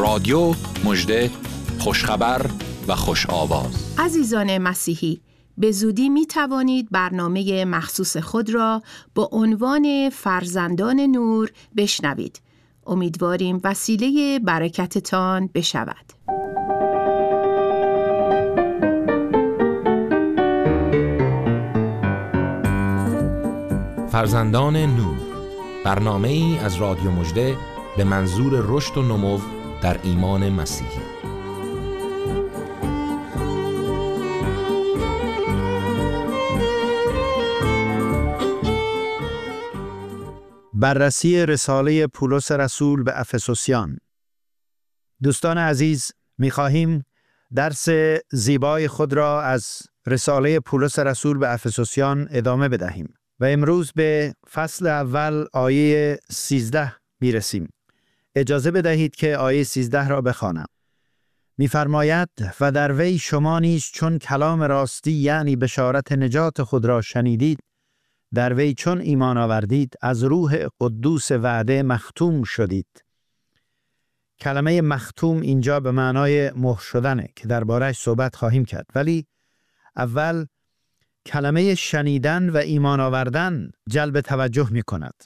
رادیو، مژده، خوشخبر و خوش آواز. عزیزان مسیحی، به زودی می توانید برنامه مخصوص خود را با عنوان فرزندان نور بشنوید. امیدواریم وسیله برکتتان بشود. فرزندان نور، برنامه‌ای از رادیو مژده به منظور رشد و نمو در ایمان مسیحی. بررسی رساله پولس رسول به افسوسیان. دوستان عزیز، می‌خواهیم درس زیبای خود را از رساله پولس رسول به افسوسیان ادامه بدهیم و امروز به فصل اول آیه 13 میرسیم. اجازه بدهید که آیه 13 را بخوانم. می‌فرماید و در وی شما نیز چون کلام راستی یعنی بشارت نجات خود را شنیدید، در وی چون ایمان آوردید از روح قدوس وعده مختوم شدید. کلمه مختوم اینجا به معنای مهر شدنه که درباره‌اش صحبت خواهیم کرد، ولی اول کلمه شنیدن و ایمان آوردن جلب توجه می کند.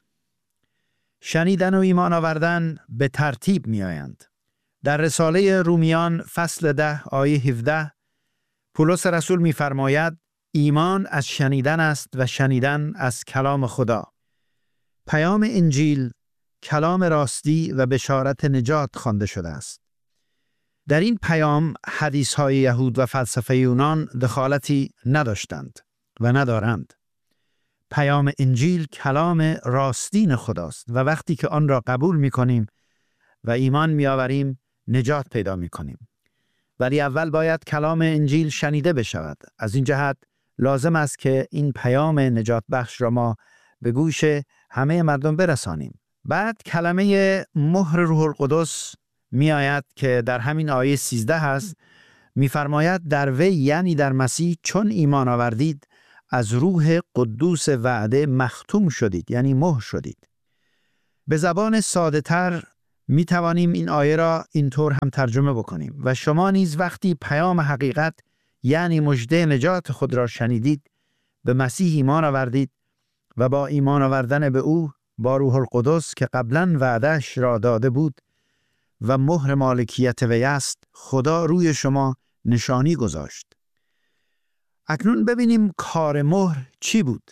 شنیدن و ایمان آوردن به ترتیب می آیند. در رساله رومیان فصل 10 آیه 17 پولس رسول می فرماید ایمان از شنیدن است و شنیدن از کلام خدا. پیام انجیل کلام راستی و بشارت نجات خوانده شده است. در این پیام حدیث‌های یهود و فلسفه یونان دخالتی نداشتند و ندارند. پیام انجیل کلام راستین خداست و وقتی که آن را قبول می‌کنیم و ایمان می‌آوریم نجات پیدا می‌کنیم. ولی اول باید کلام انجیل شنیده بشود. از این جهت لازم است که این پیام نجات بخش را ما به گوش همه مردم برسانیم. بعد کلمه مهر روح القدس می آید که در همین آیه 13 هست. می فرماید در وی یعنی در مسیح چون ایمان آوردید از روح قدوس وعده مختوم شدید، یعنی مهر شدید. به زبان ساده تر می توانیم این آیه را اینطور هم ترجمه بکنیم و شما نیز وقتی پیام حقیقت یعنی مژده نجات خود را شنیدید به مسیح ایمان آوردید و با ایمان آوردن به او با روح القدس که قبلا وعده‌اش را داده بود و مهر مالکیت وی است خدا روی شما نشانی گذاشت. اکنون ببینیم کار مهر چی بود.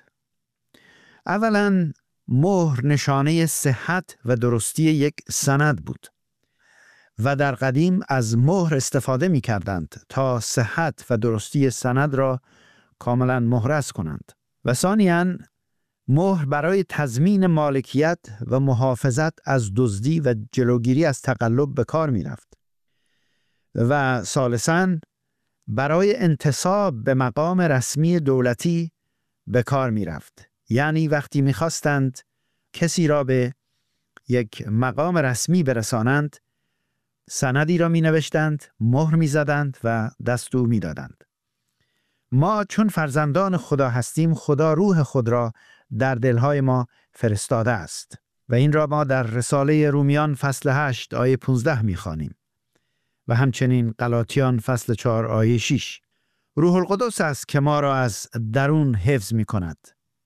اولا مهر نشانه صحت و درستی یک سند بود و در قدیم از مهر استفاده می کردند تا صحت و درستی سند را کاملا مهرس کنند. و ثانیاً مهر برای تضمین مالکیت و محافظت از دزدی و جلوگیری از تقلب به کار می رفت. و ثالثاً برای انتساب به مقام رسمی دولتی به کار می رفت. یعنی وقتی می خواستند کسی را به یک مقام رسمی برسانند سندی را می نوشتند، مهر می زدند و دستور می دادند. ما چون فرزندان خدا هستیم خدا روح خود را در دلهای ما فرستاده است و این را ما در رساله رومیان فصل 8 آیه 15 می خوانیم و همچنین غلاطیان فصل 4 آیه 6. روح القدس است که ما را از درون حفظ می کند.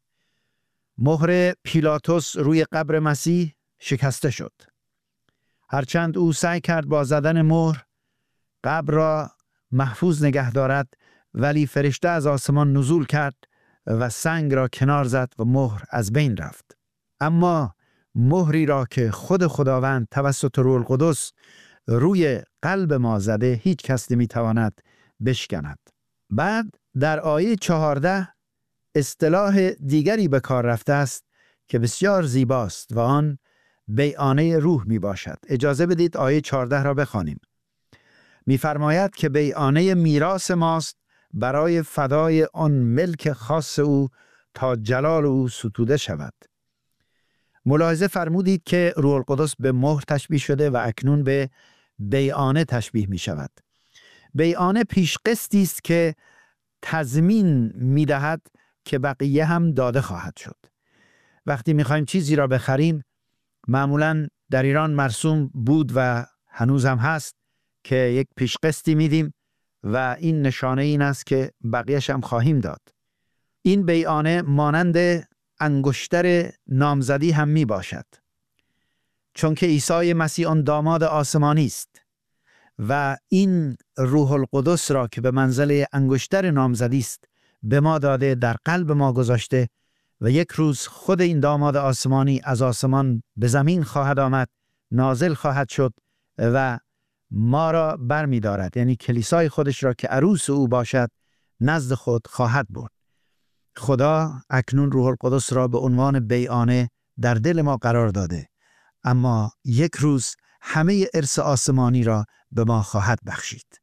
مهر پیلاطس روی قبر مسیح شکسته شد. هرچند او سعی کرد با زدن مهر قبر را محفوظ نگه دارد، ولی فرشته از آسمان نزول کرد و سنگ را کنار زد و مهر از بین رفت. اما مهری را که خود خداوند توسط روح القدس روی قلب ما زده هیچ کس نمیتواند بشکند. بعد در آیه 14 اصطلاح دیگری به کار رفته است که بسیار زیباست و آن بیعانه روح می باشد. اجازه بدید آیه 14 را بخوانیم. می‌فرماید که بیعانه میراث ماست برای فدای آن ملک خاص او تا جلال او ستوده شود. ملاحظه فرمودید که روح القدس به مهر تشبیه شده و اکنون به بیعانه تشبیه می شود. بیعانه پیشقسطی است که تضمین می دهد که بقیه هم داده خواهد شد. وقتی می خواهیم چیزی را بخریم معمولاً در ایران مرسوم بود و هنوز هم هست که یک پیشقسطی میدیم و این نشانه این است که بقیه‌اش هم خواهیم داد. این بیعانه مانند انگشتر نامزدی هم می باشد، چون که عیسی مسیح آن داماد آسمانی است و این روح القدس را که به منزله انگشتر نامزدی است به ما داده، در قلب ما گذاشته و یک روز خود این داماد آسمانی از آسمان به زمین خواهد آمد، نازل خواهد شد و ما را برمی دارد، یعنی کلیسای خودش را که عروس او باشد نزد خود خواهد برد. خدا اکنون روح القدس را به عنوان بیعانه در دل ما قرار داده، اما یک روز همه ارث آسمانی را به ما خواهد بخشید.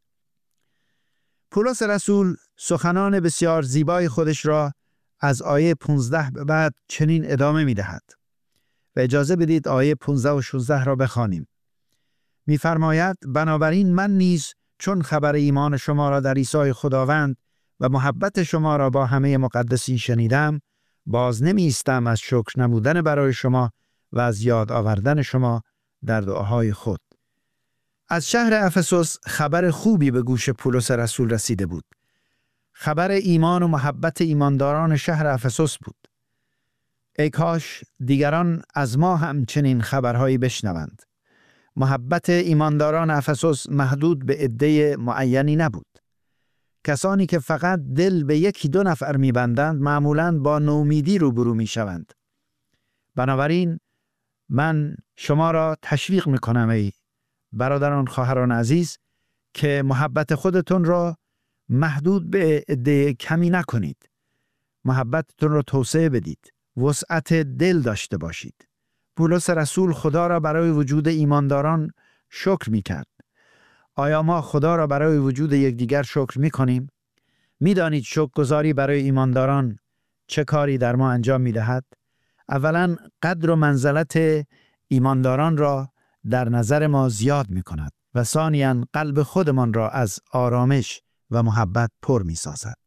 پولس رسول سخنان بسیار زیبای خودش را از آیه 15 به بعد چنین ادامه می دهد و اجازه بدید آیه 15 و 16 را بخوانیم. می فرماید: بنابراین من نیز چون خبر ایمان شما را در عیسی خداوند و محبت شما را با همه مقدسین شنیدم، باز نمی ایستم از شکر نمودن برای شما و از یاد آوردن شما در دعاهای خود. از شهر افسوس خبر خوبی به گوش پولس رسول رسیده بود. خبر ایمان و محبت ایمانداران شهر افسوس بود. ای کاش دیگران از ما هم چنین خبرهایی بشنوند. محبت ایمانداران افسوس محدود به عده معینی نبود. کسانی که فقط دل به یکی دو نفر می‌بندند معمولاً با نومیدی روبرو می‌شوند. بنابراین من شما را تشویق می‌کنم ای برادران خواهران عزیز که محبت خودتون را محدود به عده کمی نکنید. محبتتون را توسعه بدید. وسعت دل داشته باشید. پولس رسول خدا را برای وجود ایمانداران شکر می‌کرد. آیا ما خدا را برای وجود یکدیگر شکر می‌کنیم؟ می‌دانید شکرگزاری برای ایمانداران چه کاری در ما انجام می‌دهد؟ اولاً قدر و منزلت ایمانداران را در نظر ما زیاد می‌کند و ثانیاً قلب خودمان را از آرامش و محبت پر می‌سازد.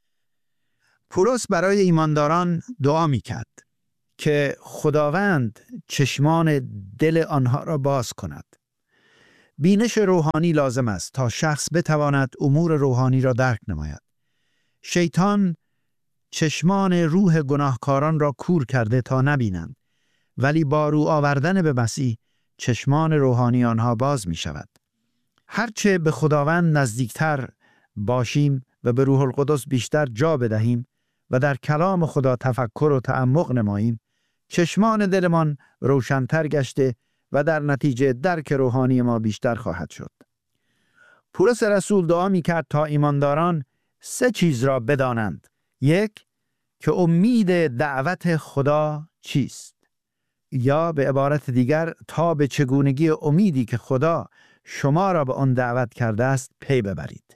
پولس برای ایمانداران دعا می‌کرد که خداوند چشمان دل آنها را باز کند. بینش روحانی لازم است تا شخص بتواند امور روحانی را درک نماید. شیطان چشمان روح گناهکاران را کور کرده تا نبینند، ولی با رو آوردن به مسیح چشمان روحانی آنها باز می شود. هرچه به خداوند نزدیکتر باشیم و به روح القدس بیشتر جا بدهیم و در کلام خدا تفکر و تعمق نماییم، چشمان دلمان روشن‌تر گشته و در نتیجه درک روحانی ما بیشتر خواهد شد. پولس رسول دعا می‌کرد تا ایمانداران 3 چیز را بدانند. 1. که امید دعوت خدا چیست؟ یا به عبارت دیگر تا به چگونگی امیدی که خدا شما را به آن دعوت کرده است پی ببرید.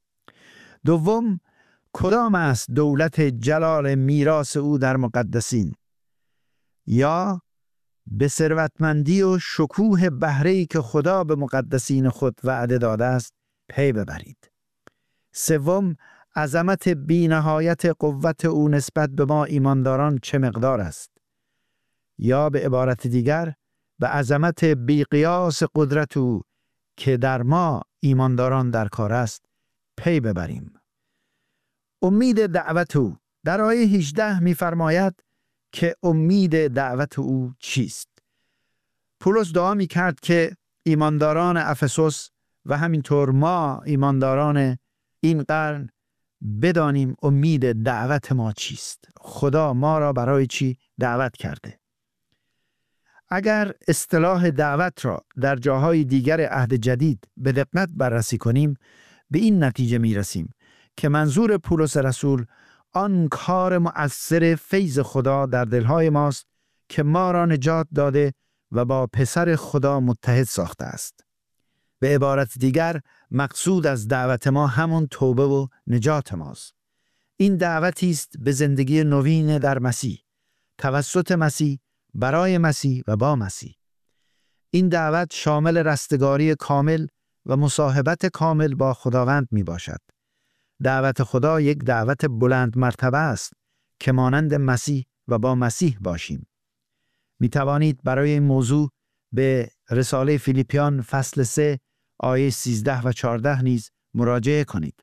2. کدام است دولت جلال میراث او در مقدسین؟ یا به ثروتمندی و شکوه بهره‌ای که خدا به مقدسین خود وعده داده است پی ببرید. 3. عظمت بی‌نهایت قوت او نسبت به ما ایمانداران چه مقدار است؟ یا به عبارت دیگر به عظمت بی‌قیاس قدرت او که در ما ایمانداران در کار است پی ببریم. امید دعوت او در آیه 18 می‌فرماید که امید دعوت او چیست؟ پولس دعا می‌کرد که ایمانداران افسوس و همینطور ما ایمانداران این قرن بدانیم امید دعوت ما چیست. خدا ما را برای چی دعوت کرده؟ اگر اصطلاح دعوت را در جاهای دیگر عهد جدید به دقت بررسی کنیم، به این نتیجه می‌رسیم که منظور پولس رسول آن کار مؤثر فیض خدا در دلهای ماست که ما را نجات داده و با پسر خدا متحد ساخته است. به عبارت دیگر مقصود از دعوت ما همون توبه و نجات ماست. این دعوتی است به زندگی نوین در مسیح، توسط مسیح، برای مسیح و با مسیح. این دعوت شامل رستگاری کامل و مصاحبت کامل با خداوند می باشد. دعوت خدا یک دعوت بلند مرتبه است که مانند مسیح و با مسیح باشیم. می توانید برای این موضوع به رساله فیلیپیان فصل 3 آیه 13 و 14 نیز مراجعه کنید.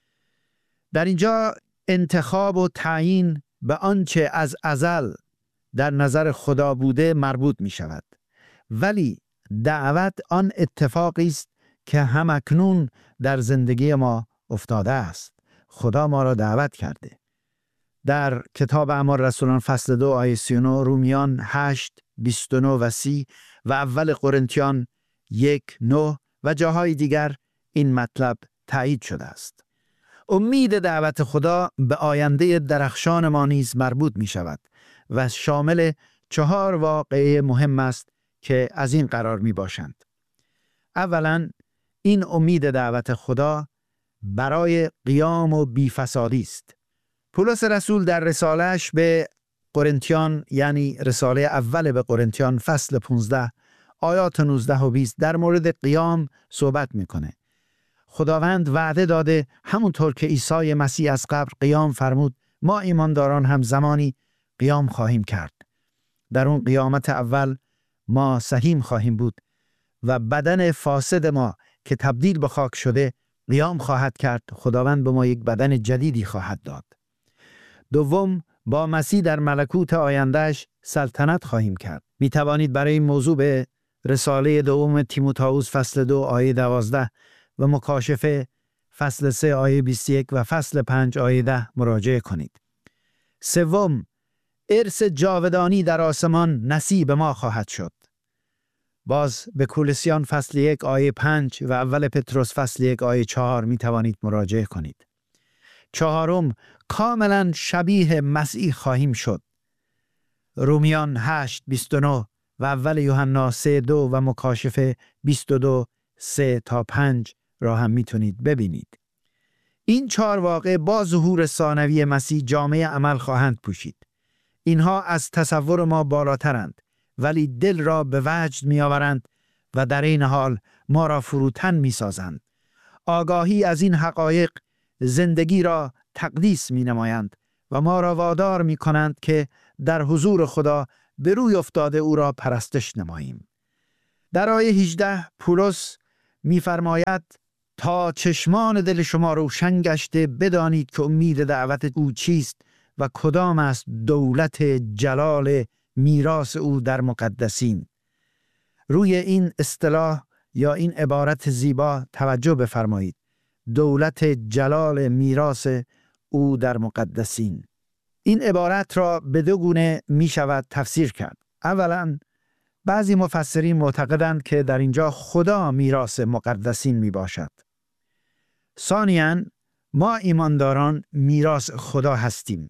در اینجا انتخاب و تعیین به آنچه از ازل در نظر خدا بوده مربوط می شود. ولی دعوت آن اتفاقی است که همکنون در زندگی ما افتاده است. خدا ما را دعوت کرده. در کتاب اعمال رسولان فصل 2 آیه 39، رومیان 8 29 و 30 و اول قرنتیان 1 9 و جاهای دیگر این مطلب تایید شده است. امید دعوت خدا به آینده درخشان ما نیز مربوط می شود و شامل 4 واقعه مهم است که از این قرار می باشند. اولا، این امید دعوت خدا برای قیام و بیفسادی است. پولس رسول در رساله‌اش به قرنتیان، یعنی رساله اول به قرنتیان فصل 15 آیات 19 و 20 در مورد قیام صحبت میکنه. خداوند وعده داده همونطور که عیسی مسیح از قبر قیام فرمود، ما ایمانداران هم زمانی قیام خواهیم کرد. در اون قیامت اول ما سهیم خواهیم بود و بدن فاسد ما که تبدیل به خاک شده قیام خواهد کرد. خداوند به ما یک بدن جدیدی خواهد داد. دوم، با مسیح در ملکوت آیندهش سلطنت خواهیم کرد. می توانید برای این موضوع به رساله دوم تیموتائوس فصل 2 آیه 12 و مکاشفه فصل 3 آیه 21 و فصل 5 آیه 10 مراجعه کنید. سوم، ارث جاودانی در آسمان نصیب ما خواهد شد. باز به کولوسیان فصل 1 آیه 5 و اول پتروس فصل 1 آیه 4 می توانید مراجعه کنید. چهارم، کاملا شبیه مسیح خواهیم شد. رومیان 8 29 و اول یوحنا 3 2 و مکاشفه 22 3 تا 5 را هم میتونید ببینید. این 4 واقعه با ظهور ثانوی مسیح جامعه عمل خواهند پوشید. اینها از تصور ما بالاترند، ولی دل را به وجد می آورند و در این حال ما را فروتن می سازند. آگاهی از این حقایق زندگی را تقدیس می نمایند و ما را وادار می کنند که در حضور خدا به روی افتاده او را پرستش نماییم. در آیه 18 پولس می فرماید تا چشمان دل شما روشن گشته بدانید که امید دعوت او چیست و کدام است دولت جلال میراث او در مقدسین. روی این اصطلاح یا این عبارت زیبا توجه بفرمایید. دولت جلال میراث او در مقدسین. این عبارت را به 2 گونه می شود تفسیر کرد. اولا، بعضی مفسرین معتقدند که در اینجا خدا میراث مقدسین می باشد. ثانیاً، ما ایمانداران میراث خدا هستیم.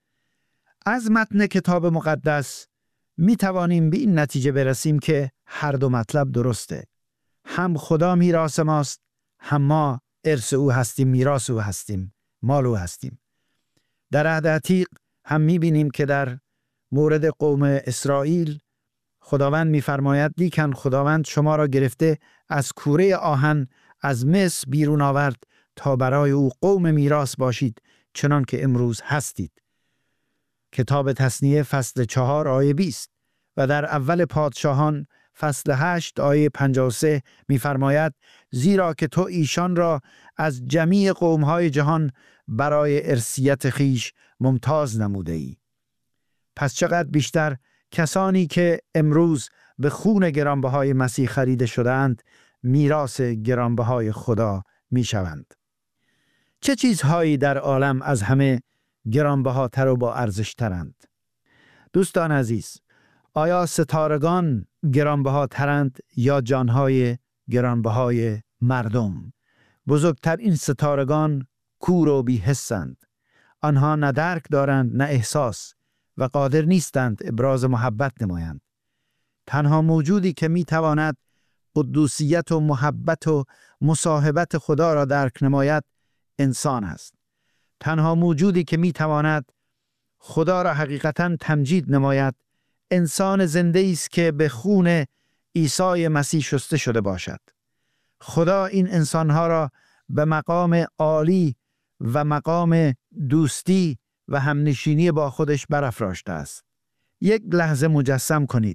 از متن کتاب مقدس می توانیم به این نتیجه برسیم که هر دو مطلب درسته. هم خدا میراث ماست، هم ما ارث او هستیم، میراث او هستیم، مال او هستیم. در عهد عتیق هم می بینیم که در مورد قوم اسرائیل خداوند می‌فرماید لیکن خداوند شما را گرفته از کوره آهن از مصر بیرون آورد تا برای او قوم میراث باشید چنان که امروز هستید. کتاب تثنیه فصل 4 آیه 20 و در اول پادشاهان فصل 8 آیه 53 می‌فرماید زیرا که تو ایشان را از جمیع قوم‌های جهان برای ارثیت خیش ممتاز نموده ای. پس چقدر بیشتر کسانی که امروز به خون گرانبهای مسیح خریده شدند میراث گرانبهای خدا میشوند. چه چیزهایی در عالم از همه گرانبهاتر و با ارزشترند؟ دوستان عزیز، آیا ستارگان گرانبهاترند یا جانهای گرانبهای مردم؟ بزرگترین ستارگان کور و بی‌حسند. آنها نه درک دارند نه احساس و قادر نیستند ابراز محبت نمایند. تنها موجودی که میتواند قدوسیت و محبت و مصاحبت خدا را درک نماید انسان است. تنها موجودی که میتواند خدا را حقیقتاً تمجید نماید انسان زنده است که به خون عیسی مسیح شسته شده باشد. خدا این انسانها را به مقام عالی و مقام دوستی و همنشینی با خودش برافراشته است. یک لحظه مجسم کنید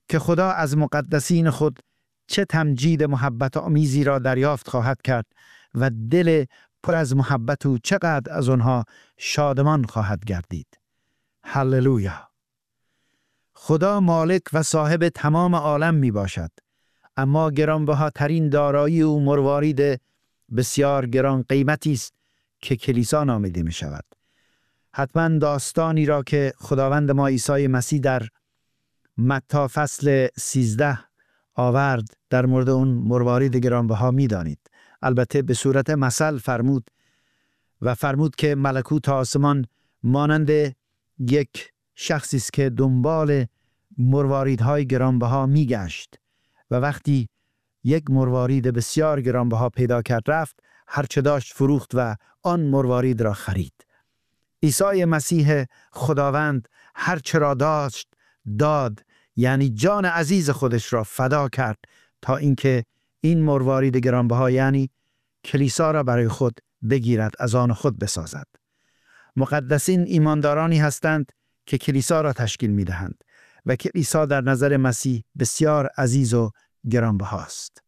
که خدا از مقدسین خود چه تمجید محبت آمیزی را دریافت خواهد کرد و دل پر از محبت او چقدر از آنها شادمان خواهد گردید. هللویا. خدا مالک و صاحب تمام عالم می باشد، اما گرانبهاترین دارایی او مروارید بسیار گران قیمتی است که کلیسا نامیده می شود. حتما داستانی را که خداوند ما عیسی مسیح در متی فصل 13 آورد در مورد اون مروارید گرانبها می دانید. البته به صورت مثل فرمود که ملکوت آسمان مانند یک شخصی است که دنبال مرواریدهای گرانبها می گشت و وقتی یک مروارید بسیار گرانبها پیدا کرد رفت هرچه داشت فروخت و آن مروارید را خرید. عیسی مسیح خداوند هرچه را داشت داد، یعنی جان عزیز خودش را فدا کرد تا اینکه این مروارید گرانبها یعنی کلیسا را برای خود بگیرد، از آن خود بسازد. مقدسین ایماندارانی هستند که کلیسا را تشکیل می دهند و کلیسا در نظر مسیح بسیار عزیز و گرانبها است.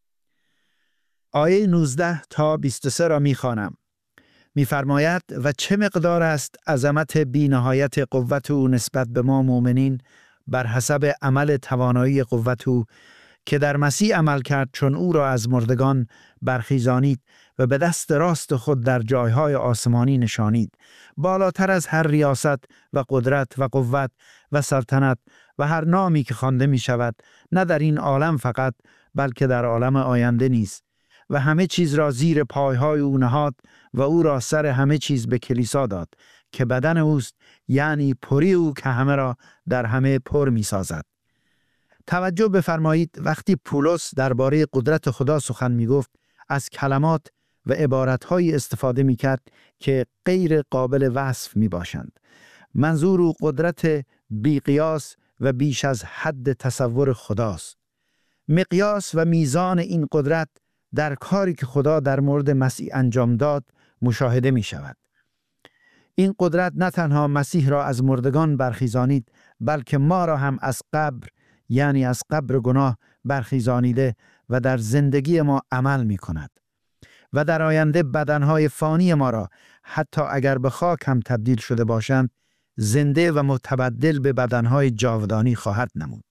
آیه 19 تا 23 را می خوانم. می فرماید و چه مقدار است عظمت بی نهایت قوت او نسبت به ما مؤمنین بر حسب عمل توانایی قوت او که در مسیح عمل کرد، چون او را از مردگان برخیزانید و به دست راست خود در جایهای آسمانی نشانید، بالاتر از هر ریاست و قدرت و قوت و سلطنت و هر نامی که خوانده می شود، نه در این عالم فقط بلکه در عالم آینده نیز، و همه چیز را زیر پایهای او نهاد و او را سر همه چیز به کلیسا داد که بدن اوست، یعنی پری او که همه را در همه پر می سازد. توجه بفرمایید وقتی پولس درباره قدرت خدا سخن می گفت از کلمات و عبارت‌هایی استفاده می کرد که غیر قابل وصف می باشند. منظور او قدرت بی قیاس و بیش از حد تصور خداست. مقیاس و میزان این قدرت در کاری که خدا در مورد مسیح انجام داد مشاهده می شود. این قدرت نه تنها مسیح را از مردگان برخیزانید، بلکه ما را هم از قبر، یعنی از قبر گناه برخیزانیده و در زندگی ما عمل می کند و در آینده بدنهای فانی ما را حتی اگر به خاک هم تبدیل شده باشند زنده و متبدل به بدنهای جاودانی خواهد نمود.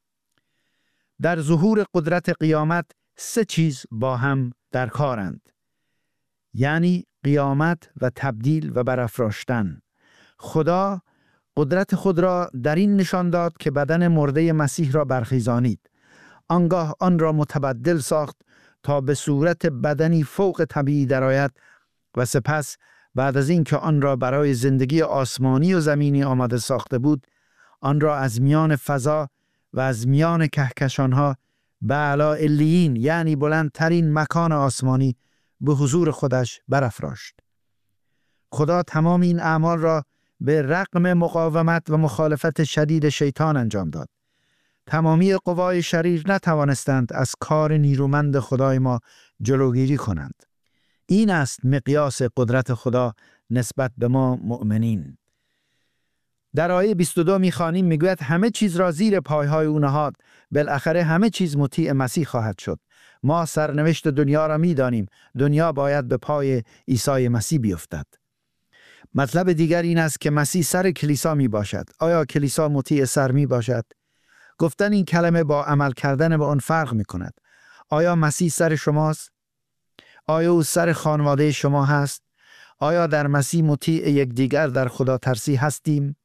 در ظهور قدرت قیامت سه چیز با هم در کارند، یعنی قیامت و تبدیل و برافراشتن. خدا قدرت خود را در این نشان داد که بدن مرده مسیح را برخیزانید، آنگاه آن را متبدل ساخت تا به صورت بدنی فوق طبیعی درآید و سپس بعد از این که آن را برای زندگی آسمانی و زمینی آماده ساخته بود، آن را از میان فضا و از میان کهکشانها به اعلی علیین، یعنی بلندترین مکان آسمانی، به حضور خودش برافراشت. خدا تمام این اعمال را به رغم مقاومت و مخالفت شدید شیطان انجام داد. تمامی قوای شریر نتوانستند از کار نیرومند خدای ما جلوگیری کنند. این است مقیاس قدرت خدا نسبت به ما مؤمنین. در آیه 22 می‌خوانیم میگوید همه چیز را زیر پایهای او نهاد، بالاخره همه چیز مطیع مسیح خواهد شد. ما سرنوشت دنیا را می‌دانیم، دنیا باید به پای عیسی مسیح بیفتد. مطلب دیگر این است که مسیح سر کلیسا می باشد. آیا کلیسا مطیع سر می باشد؟ گفتن این کلمه با عمل کردن به آن فرق می کند. آیا مسیح سر شماست؟ آیا او سر خانواده شما هست؟ آیا در مسیح مطیع یکدیگر در خدا ترسی هستیم؟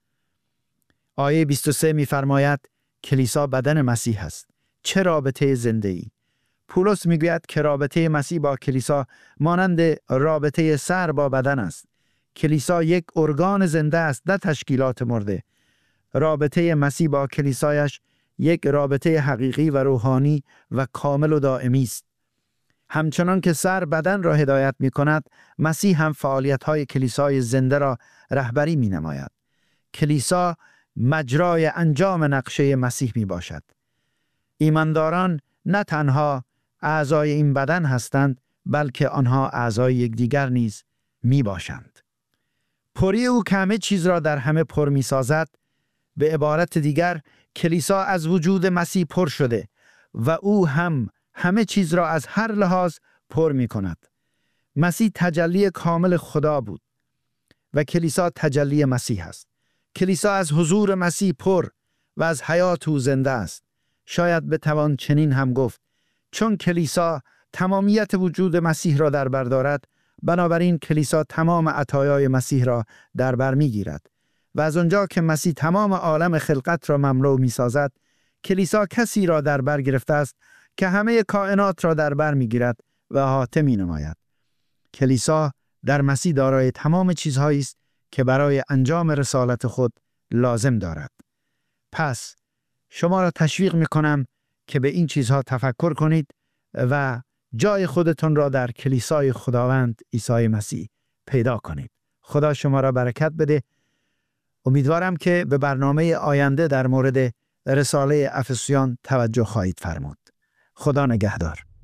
آیه 23 می فرماید کلیسا بدن مسیح است. چه رابطه زنده ای؟ پولس می گوید که رابطه مسیح با کلیسا مانند رابطه سر با بدن است. کلیسا یک ارگان زنده است، نه تشکیلات مرده. رابطه مسیح با کلیسایش یک رابطه حقیقی و روحانی و کامل و دائمی است. همچنان که سر بدن را هدایت می کند، مسیح هم فعالیت‌های کلیسای زنده را رهبری می نماید. کلیسا مجرای انجام نقشه مسیح می باشد. ایمانداران نه تنها اعضای این بدن هستند، بلکه آنها اعضای یکدیگر نیز می باشند. پری او که همه چیز را در همه پر می سازد، به عبارت دیگر کلیسا از وجود مسیح پر شده و او هم همه چیز را از هر لحاظ پر می کند. مسیح تجلی کامل خدا بود و کلیسا تجلی مسیح است. کلیسا از حضور مسیح پر و از حیات او زنده است. شاید بتوان چنین هم گفت چون کلیسا تمامیت وجود مسیح را در بر دارد، بنابراین کلیسا تمام عطایای مسیح را در بر می‌گیرد و از آنجا که مسیح تمام عالم خلقت را مملو می‌سازد، کلیسا کسی را در بر گرفته است که همه کائنات را در بر می‌گیرد و احاطه می‌نماید. کلیسا در مسیح دارای تمام چیزهایی است که برای انجام رسالت خود لازم دارد. پس شما را تشویق می‌کنم که به این چیزها تفکر کنید و جای خودتون را در کلیسای خداوند عیسی مسیح پیدا کنید. خدا شما را برکت بده. امیدوارم که به برنامه آینده در مورد رساله افسوسیان توجه خواهید فرمود. خدا نگهدار.